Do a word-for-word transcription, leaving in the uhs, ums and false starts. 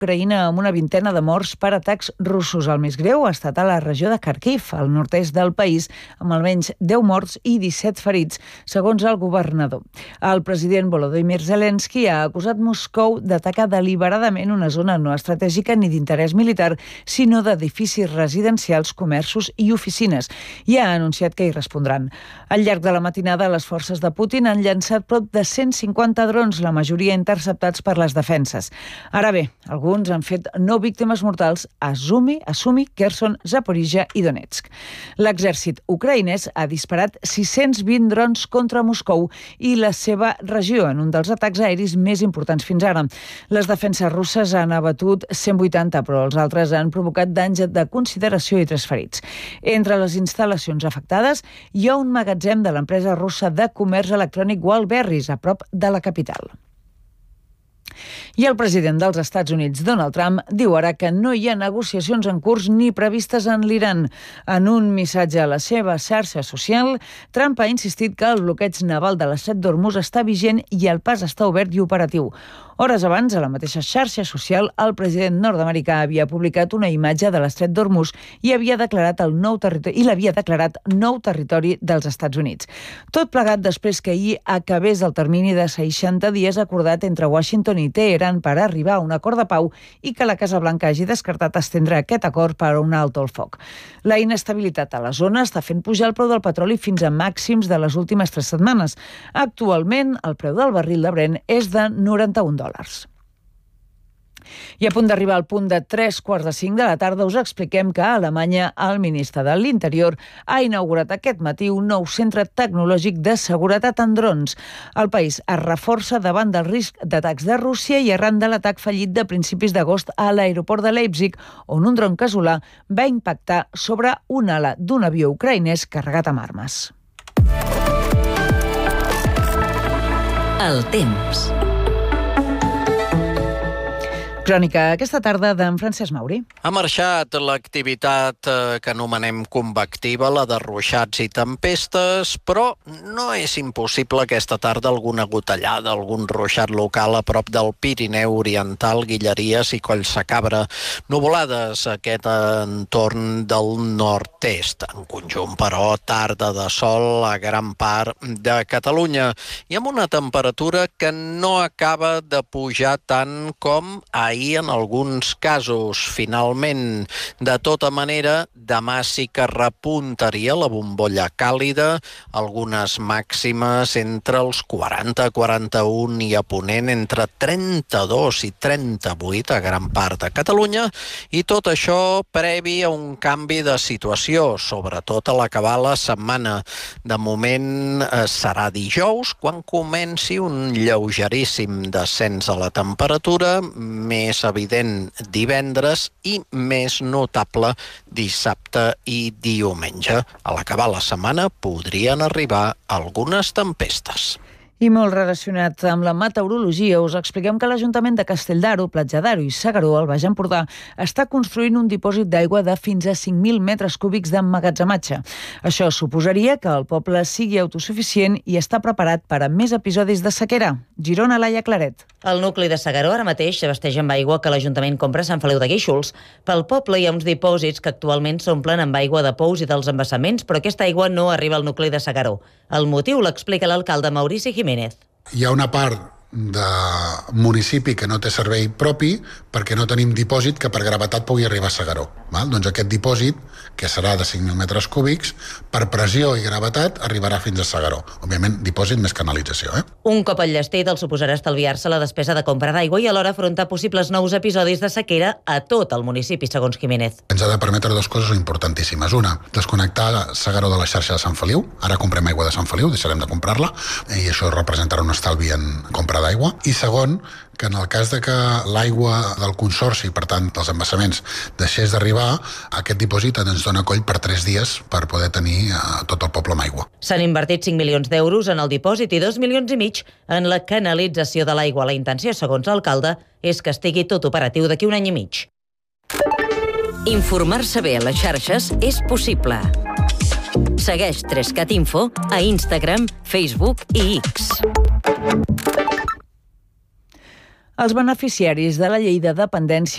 Ucraïna amb una vintena de morts per atacs russos. El més greu ha estat a la regió de Kharkiv, al nord-est del país, amb almenys deu morts i disset ferits, segons el governador. El president Volodymyr Zelensky ha acusat Moscou d'atacar deliberadament una zona no estratègica ni d'interès militar, sinó d'edificis residencials, comerços i oficines, i ha anunciat que hi respondran. Al llarg de la matinada, les forces de Putin han llançat prop de cent cinquanta drons, la majoria interceptats per les defenses. Ara bé, alguns han fet nou víctimes mortals a Sumi, a Sumi, Kherson, Zaporizhia i Donetsk. L'exèrcit ucraïnès ha disparat sis-cents vint drons contra Moscou i la seva regió, en un dels atacs aeris més importants fins ara. Les defenses russes han abatut cent vuitanta, però els altres han provocat danys de consideració i tres ferits. Entre les instal·lacions afectades hi ha un magatzem de l'empresa russa de comerç electrònic Wildberries, a prop de la capital. I el president dels Estats Units, Donald Trump, diu ara que no hi ha negociacions en curs ni previstes en l'Iran. En un missatge a la seva xarxa social, Trump ha insistit que el bloqueig naval de l'estret d'Hormuz està vigent i el pas està obert i operatiu. Hores abans, a la mateixa xarxa social, el president nord-americà havia publicat una imatge de l'estret d'Hormuz i havia declarat el nou territori i l'havia declarat nou territori dels Estats Units. Tot plegat després que ahir acabés el termini de seixanta dies acordat entre Washington i Teheran per arribar a un acord de pau i que la Casa Blanca hagi descartat estendre aquest acord per a un alto el foc. La inestabilitat a la zona està fent pujar el preu del petroli fins a màxims de les últimes tres setmanes. Actualment, el preu del barril de Brent és de noranta-un dòlars. I a punt d'arribar al punt de tres quarts de cinc de la tarda us expliquem que a Alemanya el ministre de l'Interior ha inaugurat aquest matí un nou centre tecnològic de seguretat en drons. El país es reforça davant del risc d'atacs de Rússia i arran de l'atac fallit de principis d'agost a l'aeroport de Leipzig, on un dron casolà va impactar sobre una ala d'un avió ucraïnès carregat amb armes. El temps. Crònica aquesta tarda d'en Francesc Mauri. Ha marxat l'activitat que anomenem convectiva, la de ruixats i tempestes, però no és impossible aquesta tarda alguna gotellada, algun ruixat local a prop del Pirineu Oriental, Guilleries i Collsacabra. Nuvolades a aquest entorn del nord-est. En conjunt, però, tarda de sol a gran part de Catalunya i amb una temperatura que no acaba de pujar tant com ahir en alguns casos. Finalment, de tota manera, demà sí que repuntaria la bombolla càlida, algunes màximes entre els quaranta a quaranta-un i a Ponent entre trenta-dos i trenta-vuit a gran part de Catalunya, i tot això previ a un canvi de situació, sobretot a l'acabar la setmana. De moment eh, serà dijous quan comenci un lleugeríssim descens a la temperatura, més evident divendres i més notable dissabte i diumenge. A l'acabar la setmana podrien arribar algunes tempestes. I molt relacionat amb la meteorologia, us expliquem que l'Ajuntament de Castelldaro, Platja d'Aro i S'Agaró, al Baix Empordà, està construint un dipòsit d'aigua de fins a cinc mil metres cúbics d'emmagatzematge. Això suposaria que el poble sigui autosuficient i està preparat per a més episodis de sequera. Girona, Laia Claret. El nucli de S'Agaró ara mateix s'abasteix amb aigua que l'Ajuntament compra a Sant Feliu de Guíxols. Pel poble hi ha uns dipòsits que actualment s'omplen amb aigua de pous i dels embassaments, però aquesta aigua no arriba al nucli de S'Agaró. El motiu l'explica l'alcalde Maurici Jiménez. Hi ha una part de municipi que no té servei propi perquè no tenim dipòsit que per gravetat pugui arribar a S'Agaró. Val? Doncs aquest dipòsit, que serà de cinc mil metres cúbics, per pressió i gravetat arribarà fins a S'Agaró. Òbviament, dipòsit més canalització. Eh? Un cop enllestit el suposarà estalviar-se la despesa de compra d'aigua i alhora afrontar possibles nous episodis de sequera a tot el municipi, segons Jiménez. Ens ha de permetre dues coses importantíssimes. Una, desconnectar S'Agaró de la xarxa de Sant Feliu. Ara comprem aigua de Sant Feliu, deixarem de comprar-la, i això representarà un estalvi en compra d'aigua. I segon, que en el cas de que l'aigua del consorci, per tant, dels embassaments, deixés d'arribar, aquest dipòsit ens dona coll per tres dies per poder tenir eh, tot el poble amb aigua. S'han invertit cinc milions d'euros en el dipòsit i dos milions i mig en la canalització de l'aigua. La intenció, segons l'alcalde, és que estigui tot operatiu d'aquí un any i mig. Informar-se bé a les xarxes és possible. Segueix Trescat Info a Instagram, Facebook i X. Els beneficiaris de la llei de dependència